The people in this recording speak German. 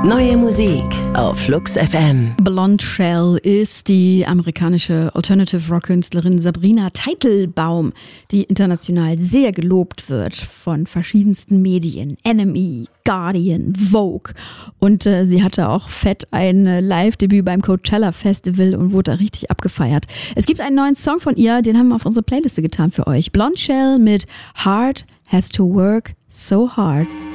Neue Musik auf Flux FM. Blonde Shell ist die amerikanische Alternative-Rock-Künstlerin Sabrina Teitelbaum, die international sehr gelobt wird von verschiedensten Medien. NME, Guardian, Vogue. Und sie hatte auch fett ein Live-Debüt beim Coachella Festival und wurde da richtig abgefeiert. Es gibt einen neuen Song von ihr, den haben wir auf unsere Playliste getan für euch. Blonde Shell mit Hard Has to Work So Hard.